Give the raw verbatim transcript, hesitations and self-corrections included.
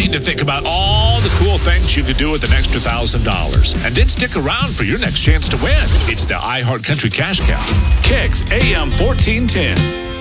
need to think about all the cool things you could do with an extra one thousand dollars. And then stick around for your next chance to win. It's the iHeart Country Cash Cow. Kicks A M fourteen ten.